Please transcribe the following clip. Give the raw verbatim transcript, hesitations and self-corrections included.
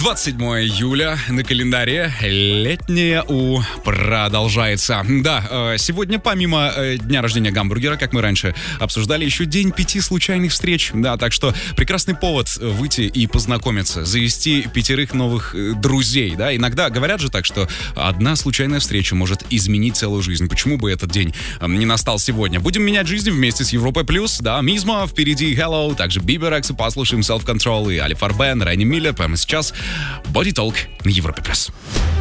двадцать седьмое июля на календаре. Летнее У продолжается. Да, сегодня помимо дня рождения гамбургера, как мы раньше обсуждали, еще день пяти случайных встреч. Да, так что прекрасный повод выйти и познакомиться, завести пятерых новых друзей. Да, иногда говорят же так, что одна случайная встреча может изменить целую жизнь. Почему бы этот день не настал сегодня? Будем менять жизнь вместе с Европой Плюс. Да, Мизма, впереди Hello, также Биберекс, и послушаем Self Control и Али Фарбен, Райни Миллер. Прямо сейчас Body Talk на Европе Плюс.